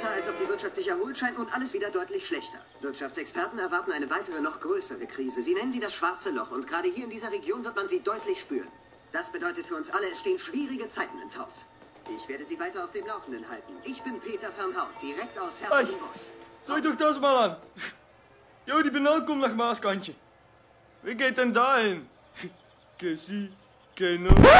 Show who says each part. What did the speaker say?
Speaker 1: besser, als ob die Wirtschaft sich erholt, scheint nun alles wieder deutlich schlechter. Wirtschaftsexperten erwarten eine weitere, noch größere Krise. Sie nennen sie das schwarze Loch und gerade hier in dieser Region wird man sie deutlich spüren. Das bedeutet für uns alle, es stehen schwierige Zeiten ins Haus. Ich werde Sie weiter auf dem Laufenden halten. Ich bin Peter Vermhaut, direkt aus Herzogenbusch.
Speaker 2: Zet doch das mal an. Jo, die Benal komt nach Maaskantje. Wie geht denn dahin? Cassie, Keno.